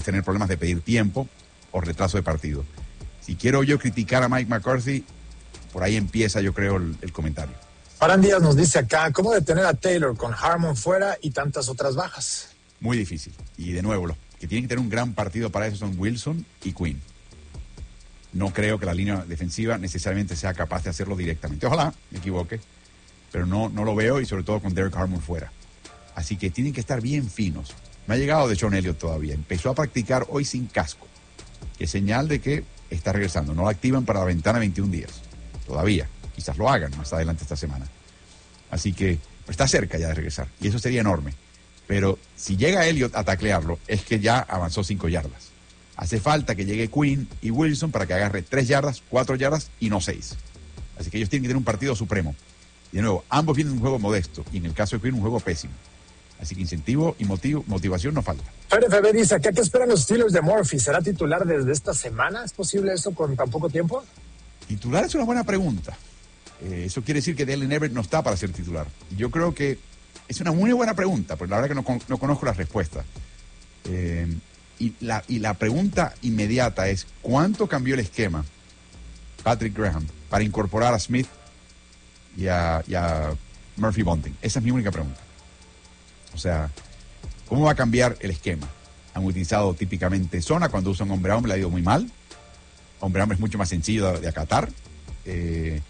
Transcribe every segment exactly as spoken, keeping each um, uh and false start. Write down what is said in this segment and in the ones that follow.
tener problemas de pedir tiempo o retraso de partido. Si quiero yo criticar a Mike McCarthy, por ahí empieza, yo creo, el, el comentario. Paran Díaz nos dice acá, ¿cómo detener a Taylor con Harmon fuera y tantas otras bajas? Muy difícil. Y de nuevo, los que tienen que tener un gran partido para eso son Wilson y Quinn. No creo que la línea defensiva necesariamente sea capaz de hacerlo directamente. Ojalá me equivoque, pero no, no lo veo, y sobre todo con Derek Harmon fuera. Así que tienen que estar bien finos. No ha llegado de Sean Elliott todavía. Empezó a practicar hoy sin casco, que es señal de que está regresando. No lo activan para la ventana veintiún días. Todavía. Quizás lo hagan más adelante esta semana. Así que pues, está cerca ya de regresar. Y eso sería enorme. Pero si llega Elliott a taclearlo, es que ya avanzó cinco yardas. Hace falta que llegue Quinn y Wilson para que agarre tres yardas, cuatro yardas y no seis. Así que ellos tienen que tener un partido supremo. Y de nuevo, ambos vienen de un juego modesto. Y en el caso de Quinn, un juego pésimo. Así que incentivo y motivo, motivación no falta. F F B dice, ¿qué, ¿qué esperan los Steelers de Murphy? ¿Será titular desde esta semana? ¿Es posible eso con tan poco tiempo? Titular es una buena pregunta. Eh, eso quiere decir que Dalen Everett no está para ser titular. Yo creo que es una muy buena pregunta, pero la verdad que no, no conozco la respuesta. Eh, y, la, y la pregunta inmediata es, ¿cuánto cambió el esquema Patrick Graham para incorporar a Smith y a, y a Murphy Bunting? Esa es mi única pregunta. O sea, ¿cómo va a cambiar el esquema? Han utilizado típicamente zona cuando usan hombre a hombre, le ha ido muy mal. Hombre a hombre es mucho más sencillo de, de acatar. Eh,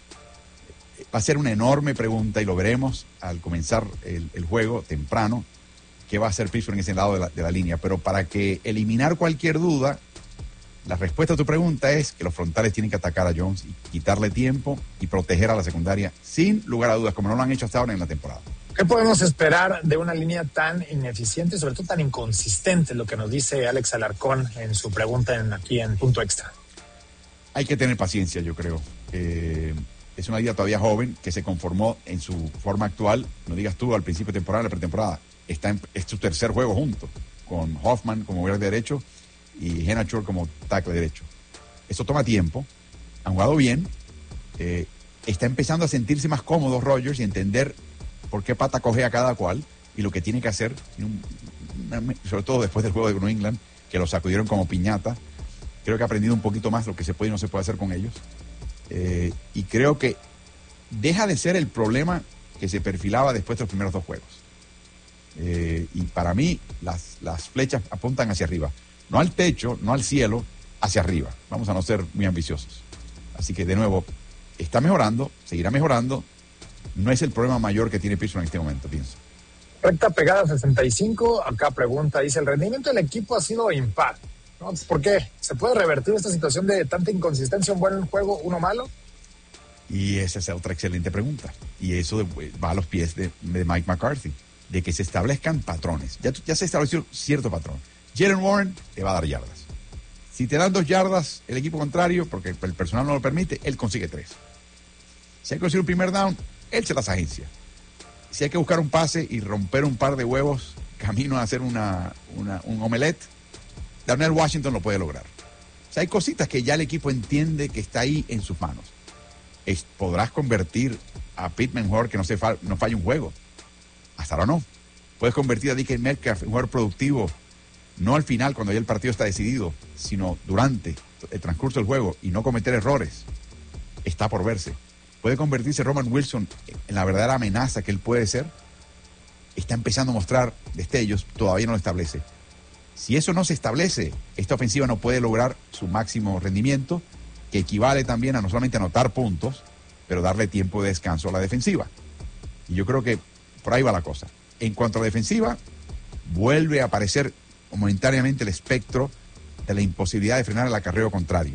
va a ser una enorme pregunta y lo veremos al comenzar el, el juego temprano. ¿Qué va a hacer Pittsburgh en ese lado de la, de la línea? Pero para que eliminar cualquier duda, la respuesta a tu pregunta es que los frontales tienen que atacar a Jones y quitarle tiempo y proteger a la secundaria sin lugar a dudas, como no lo han hecho hasta ahora en la temporada. ¿Qué podemos esperar de una línea tan ineficiente y sobre todo tan inconsistente? Lo que nos dice Alex Alarcón en su pregunta en, aquí en Punto Extra. Hay que tener paciencia, yo creo. Eh, es una línea todavía joven que se conformó en su forma actual. No digas tú al principio de temporada, la pretemporada. Está en, es su tercer juego junto, con Hoffman como guardia derecho y Henachor como tackle derecho. Eso toma tiempo. Han jugado bien. Eh, está empezando a sentirse más cómodo Rodgers y entender por qué pata coge a cada cual y lo que tiene que hacer, sobre todo después del juego de New England, que lo sacudieron como piñata. Creo que ha aprendido un poquito más lo que se puede y no se puede hacer con ellos. Eh, y creo que deja de ser el problema que se perfilaba después de los primeros dos juegos. Eh, y para mí, las, las flechas apuntan hacia arriba. No al techo, no al cielo, hacia arriba. Vamos a no ser muy ambiciosos. Así que, de nuevo, está mejorando, seguirá mejorando. No es el problema mayor que tiene Pittsburgh en este momento, pienso. Recta pegada sesenta y cinco, acá pregunta, dice, el rendimiento del equipo ha sido impar, ¿no? ¿Por qué? ¿Se puede revertir esta situación de tanta inconsistencia, un buen juego, uno malo? Y esa es otra excelente pregunta. Y eso de, va a los pies de, de Mike McCarthy, de que se establezcan patrones. Ya, ya se estableció cierto patrón. Jalen Warren te va a dar yardas. Si te dan dos yardas el equipo contrario, porque el personal no lo permite, él consigue tres. Si hay que conseguir un primer down, él se las agencia. Si hay que buscar un pase y romper un par de huevos camino a hacer una, una, un omelette, Darnell Washington lo puede lograr. O sea, hay cositas que ya el equipo entiende que está ahí en sus manos. Es, podrás convertir a Pittman en un jugador que no, se fa, no falle un juego. Hasta ahora no. Puedes convertir a D K Metcalf en un jugador productivo, no al final cuando ya el partido está decidido, sino durante el transcurso del juego y no cometer errores. Está por verse. ¿Puede convertirse Roman Wilson en la verdadera amenaza que él puede ser? Está empezando a mostrar destellos, todavía no lo establece. Si eso no se establece, esta ofensiva no puede lograr su máximo rendimiento, que equivale también a no solamente anotar puntos, pero darle tiempo de descanso a la defensiva. Y yo creo que por ahí va la cosa. En cuanto a la defensiva, vuelve a aparecer momentáneamente el espectro de la imposibilidad de frenar el acarreo contrario.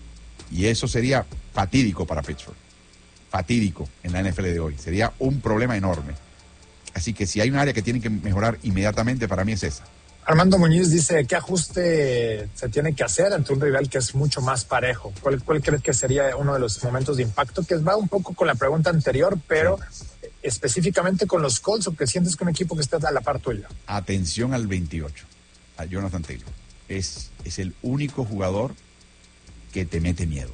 Y eso sería fatídico para Pittsburgh. Fatídico en la N F L de hoy. Sería un problema enorme. Así que si hay un área que tiene que mejorar inmediatamente, para mí es esa. Armando Muñiz dice, ¿qué ajuste se tiene que hacer ante un rival que es mucho más parejo? ¿Cuál, cuál crees que sería uno de los momentos de impacto? Que va un poco con la pregunta anterior, pero sí, específicamente con los Colts, ¿o que sientes que un equipo que está a la par tuya? Atención al veintiocho, a Jonathan Taylor. Es, es el único jugador que te mete miedo.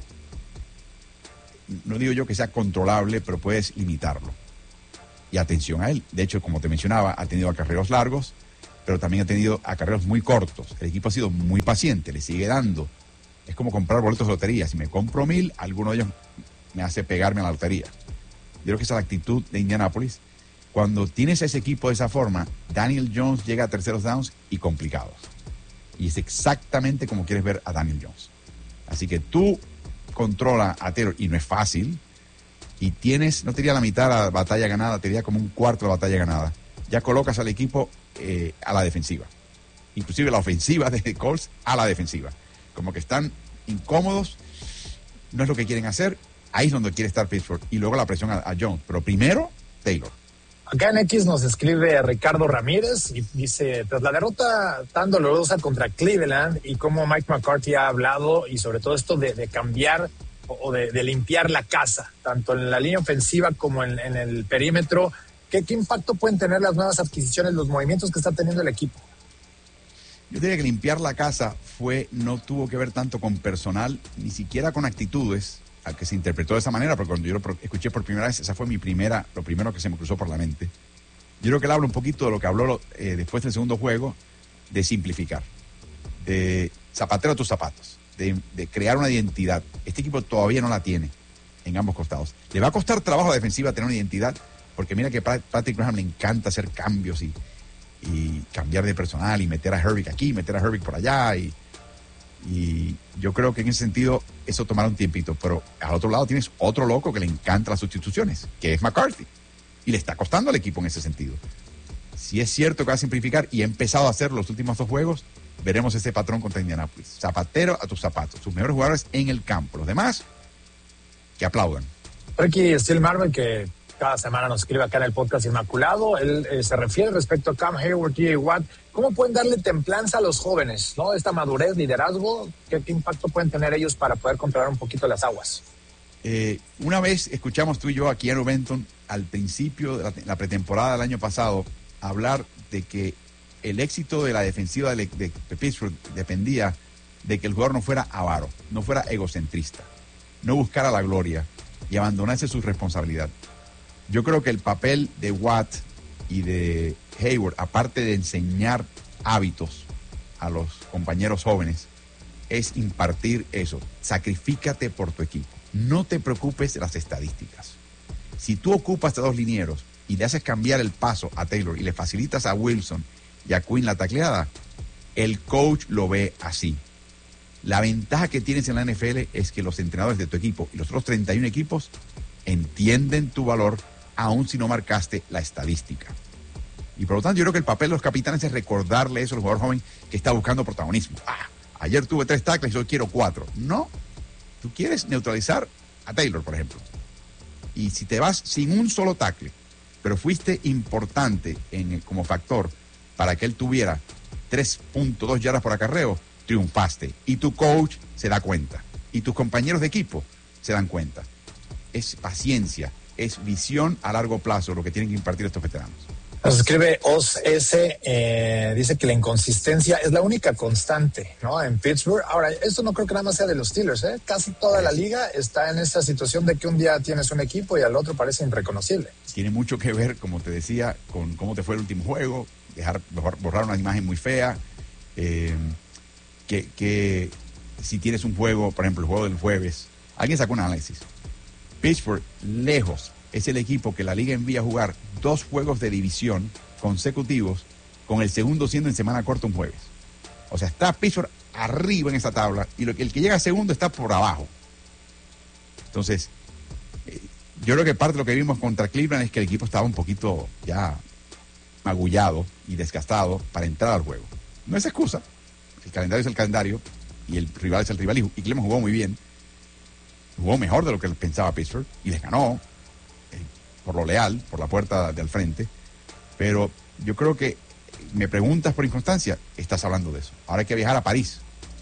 No digo yo que sea controlable, pero puedes limitarlo. Y atención a él. De hecho, como te mencionaba, ha tenido acarreos largos pero también ha tenido acarreos muy cortos. El equipo ha sido muy paciente, le sigue dando. Es como comprar boletos de lotería. Si me compro mil, alguno de ellos me hace pegarme a la lotería. Yo creo que esa es la actitud de Indianapolis. Cuando tienes a ese equipo de esa forma, Daniel Jones llega a terceros downs y complicados. Y es exactamente como quieres ver a Daniel Jones. Así que tú controla a Taylor, y no es fácil, y tienes, no te diría la mitad de la batalla ganada, te diría como un cuarto de la batalla ganada. Ya colocas al equipo eh, a la defensiva. Inclusive la ofensiva de Colts a la defensiva. Como que están incómodos, no es lo que quieren hacer, ahí es donde quiere estar Pittsburgh. Y luego la presión a, a Jones. Pero primero, Taylor. Acá en X nos escribe Ricardo Ramírez y dice, tras la derrota tan dolorosa contra Cleveland y cómo Mike McCarthy ha hablado y sobre todo esto de, de cambiar o de, de limpiar la casa, tanto en la línea ofensiva como en, en el perímetro, ¿qué, ¿qué impacto pueden tener las nuevas adquisiciones, los movimientos que está teniendo el equipo? Yo diría que limpiar la casa fue, no tuvo que ver tanto con personal, ni siquiera con actitudes, a que se interpretó de esa manera, porque cuando yo lo escuché por primera vez, esa fue mi primera, lo primero que se me cruzó por la mente. Yo creo que él habla un poquito de lo que habló eh, después del segundo juego, de simplificar, de zapatero a tus zapatos, de, de crear una identidad. Este equipo todavía no la tiene en ambos costados. Le va a costar trabajo a la defensiva tener una identidad, porque mira que a Patrick Graham le encanta hacer cambios y, y cambiar de personal y meter a Herbig aquí, meter a Herbig por allá y Y yo creo que en ese sentido eso tomará un tiempito. Pero al otro lado tienes otro loco que le encanta las sustituciones, que es McCarthy. Y le está costando al equipo en ese sentido. Si es cierto que va a simplificar y ha empezado a hacer los últimos dos juegos, veremos ese patrón contra Indianapolis. Zapatero a tus zapatos. Sus mejores jugadores en el campo. Los demás, que aplaudan. Ricky Steel Marvel, que cada semana nos escribe acá en el podcast Inmaculado, él eh, se refiere respecto a Cam Hayward, T J Watt. ¿Cómo pueden darle templanza a los jóvenes, ¿no? Esta madurez, liderazgo, ¿qué, qué impacto pueden tener ellos para poder controlar un poquito las aguas? Eh, una vez escuchamos tú y yo aquí en Benton, al principio de la, la pretemporada del año pasado, hablar de que el éxito de la defensiva de, de, de Pittsburgh dependía de que el jugador no fuera avaro, no fuera egocentrista, no buscara la gloria y abandonase su responsabilidad. Yo creo que el papel de Watt y de Hayward, aparte de enseñar hábitos a los compañeros jóvenes, es impartir eso. Sacrifícate por tu equipo. No te preocupes de las estadísticas. Si tú ocupas a dos linieros y le haces cambiar el paso a Taylor y le facilitas a Wilson y a Quinn la tacleada, el coach lo ve así. La ventaja que tienes en la N F L es que los entrenadores de tu equipo y los otros treinta y uno equipos entienden tu valor aun si no marcaste la estadística. Y por lo tanto yo creo que el papel de los capitanes es recordarle eso al jugador joven que está buscando protagonismo. Ah, ayer tuve tres tackles y hoy quiero cuatro. No, tú quieres neutralizar a Taylor, por ejemplo. Y si te vas sin un solo tackle, pero fuiste importante en, como factor para que él tuviera tres punto dos yardas por acarreo, triunfaste. Y tu coach se da cuenta. Y tus compañeros de equipo se dan cuenta. Es paciencia, es visión a largo plazo lo que tienen que impartir estos veteranos. Nos escribe Oz S, eh, dice que la inconsistencia es la única constante, ¿no? En Pittsburgh. Ahora, esto no creo que nada más sea de los Steelers, ¿eh? Casi toda la liga está en esa situación de que un día tienes un equipo y al otro parece irreconocible. Tiene mucho que ver, como te decía, con cómo te fue el último juego, dejar borrar una imagen muy fea, eh, que, que si tienes un juego, por ejemplo, el juego del jueves, alguien sacó un análisis. Pittsburgh, lejos, es el equipo que la liga envía a jugar dos juegos de división consecutivos, con el segundo siendo en semana corta un jueves. O sea, está Pittsburgh arriba en esa tabla y lo, el que llega segundo está por abajo. Entonces, eh, yo creo que parte de lo que vimos contra Cleveland es que el equipo estaba un poquito ya magullado y desgastado para entrar al juego. No es excusa, el calendario es el calendario y el rival es el rival, y Cleveland jugó muy bien, jugó mejor de lo que pensaba Pittsburgh y les ganó eh, por lo leal, por la puerta de al frente. Pero yo creo que me preguntas por inconstancia, estás hablando de eso. Ahora hay que viajar a París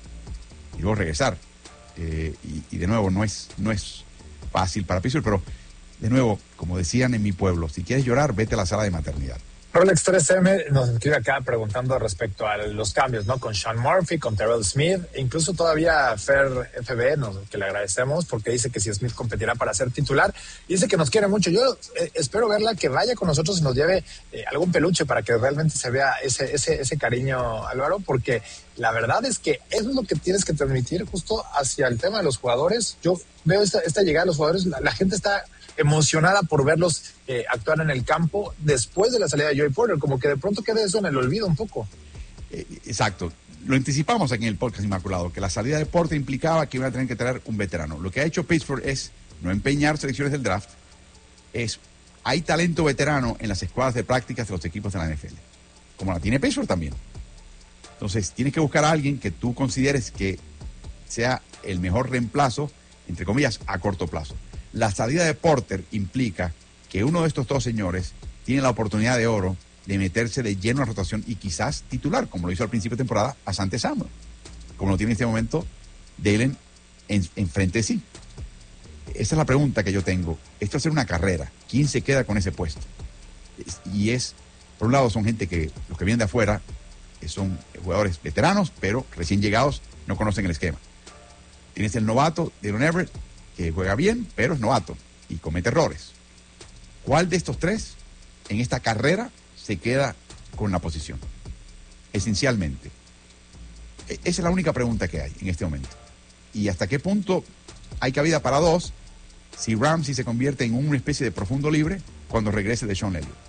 y luego regresar. Eh, y, y de nuevo, no es, no es fácil para Pittsburgh, pero de nuevo, como decían en mi pueblo, si quieres llorar, vete a la sala de maternidad. Rolex tres eme nos escribe acá preguntando respecto a los cambios, ¿no? Con Sean Murphy, con Terrell Smith, e incluso todavía Fer F B, nos, que le agradecemos porque dice que si Smith competirá para ser titular, dice que nos quiere mucho. Yo eh, espero verla, que vaya con nosotros y nos lleve eh, algún peluche para que realmente se vea ese, ese, ese cariño, Álvaro, porque la verdad es que eso es lo que tienes que transmitir justo hacia el tema de los jugadores. Yo veo esta, esta llegada de los jugadores, la, la gente está emocionada por verlos eh, actuar en el campo después de la salida de Joey Porter, como que de pronto queda eso en el olvido un poco. Eh, exacto, lo anticipamos aquí en el podcast Inmaculado, que la salida de Porter implicaba que iban a tener que traer un veterano. Lo que ha hecho Pittsburgh es no empeñar selecciones del draft, es hay talento veterano en las escuadras de prácticas de los equipos de la N F L, como la tiene Pittsburgh también. Entonces tienes que buscar a alguien que tú consideres que sea el mejor reemplazo, entre comillas, a corto plazo. La salida de Porter implica que uno de estos dos señores tiene la oportunidad de oro de meterse de lleno a rotación y quizás titular, como lo hizo al principio de temporada Asante Samuel, como lo tiene en este momento Dalen en, en frente de sí. Esa es la pregunta que yo tengo. Esto va a ser una carrera. ¿Quién se queda con ese puesto? Y es, por un lado, son gente que, los que vienen de afuera, son jugadores veteranos, pero recién llegados, no conocen el esquema. Tienes el novato, Dylan Everett, que juega bien, pero es novato y comete errores. ¿Cuál de estos tres en esta carrera se queda con la posición? Esencialmente. Esa es la única pregunta que hay en este momento. ¿Y hasta qué punto hay cabida para dos si Ramsey se convierte en una especie de profundo libre cuando regrese de Sean Elliott?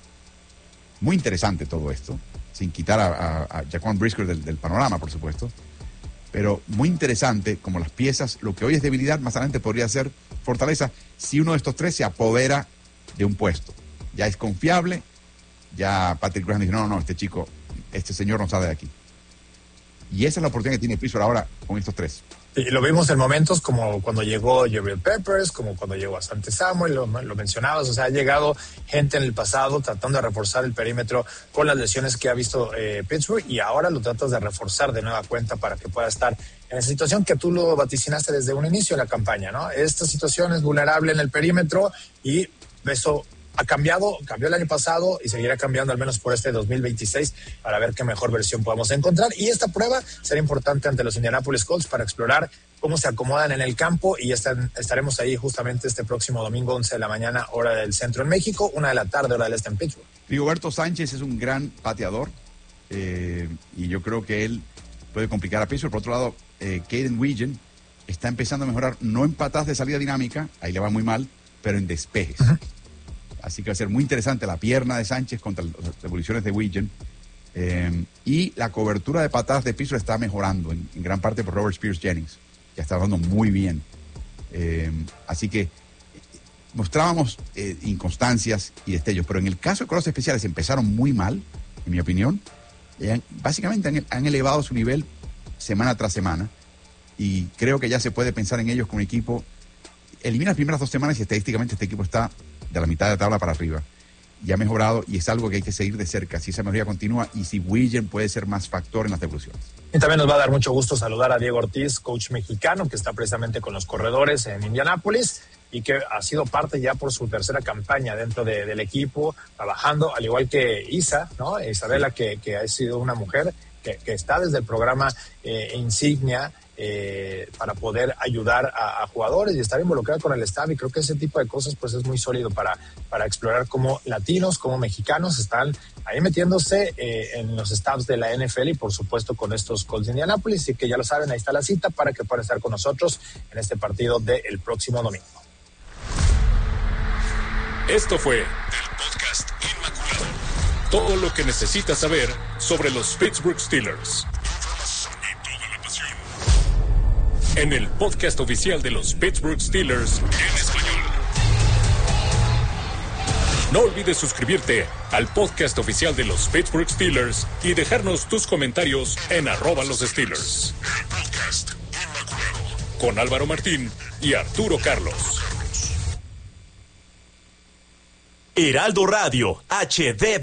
Muy interesante todo esto, sin quitar a, a, a Jaquan Brisker del, del panorama, por supuesto. Pero muy interesante como las piezas, lo que hoy es debilidad, más adelante podría ser fortaleza si uno de estos tres se apodera de un puesto. Ya es confiable, ya Patrick Graham dice, no, no, no, este chico, este señor no sale de aquí. Y esa es la oportunidad que tiene Pittsburgh ahora con estos tres. Y lo vimos en momentos como cuando llegó Jabril Peppers, como cuando llegó Asante Samuel, lo, lo mencionabas, o sea, ha llegado gente en el pasado tratando de reforzar el perímetro con las lesiones que ha visto eh, Pittsburgh, y ahora lo tratas de reforzar de nueva cuenta para que pueda estar en esa situación que tú lo vaticinaste desde un inicio de la campaña, ¿no? Esta situación es vulnerable en el perímetro y eso ha cambiado, cambió el año pasado y seguirá cambiando al menos por este dos mil veintiséis para ver qué mejor versión podemos encontrar. Y esta prueba será importante ante los Indianapolis Colts para explorar cómo se acomodan en el campo, y están, estaremos ahí justamente este próximo domingo, once de la mañana, hora del centro en México, una de la tarde, hora del este en Pittsburgh. Rigoberto Sánchez es un gran pateador eh, y yo creo que él puede complicar a Pittsburgh. Por otro lado, eh, Caden Wiggin está empezando a mejorar, no en patadas de salida dinámica, ahí le va muy mal, pero en despejes. Uh-huh. Así que va a ser muy interesante la pierna de Sánchez contra las evoluciones de Wiggin. Eh, y la cobertura de patadas de piso está mejorando, en, en gran parte por Robert Spears Jennings, que está dando muy bien. Eh, así que eh, mostrábamos eh, inconstancias y destellos, pero en el caso de Coros Especiales empezaron muy mal, en mi opinión. Eh, básicamente han, han elevado su nivel semana tras semana, y creo que ya se puede pensar en ellos como equipo. Elimina las primeras dos semanas y estadísticamente este equipo está de la mitad de la tabla para arriba. Ya ha mejorado y es algo que hay que seguir de cerca, si esa mejoría continúa y si Wiggin puede ser más factor en las devoluciones. Y también nos va a dar mucho gusto saludar a Diego Ortiz, coach mexicano, que está precisamente con los corredores en Indianápolis y que ha sido parte ya por su tercera campaña dentro de, del equipo, trabajando, al igual que Isa, ¿no? Isabela, que, que ha sido una mujer que, que está desde el programa eh, Insignia, Eh, para poder ayudar a, a jugadores y estar involucrado con el staff, y creo que ese tipo de cosas pues es muy sólido para, para explorar cómo latinos, como mexicanos están ahí metiéndose eh, en los staffs de la N F L y por supuesto con estos Colts de Indianápolis. Así que ya lo saben, ahí está la cita para que puedan estar con nosotros en este partido del próximo domingo. Esto fue el podcast Inmaculado, todo lo que necesitas saber sobre los Pittsburgh Steelers. En el podcast oficial de los Pittsburgh Steelers en español. No olvides suscribirte al podcast oficial de los Pittsburgh Steelers y dejarnos tus comentarios en arroba los Steelers. El podcast Inmaculado con Álvaro Martín y Arturo Carlos. Heraldo Radio, H D